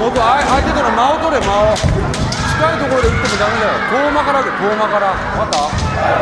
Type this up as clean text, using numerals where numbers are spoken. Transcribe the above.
僕相手との間を取れ間を。近いところで打ってもダメだよ。遠間からで遠間から。分かった？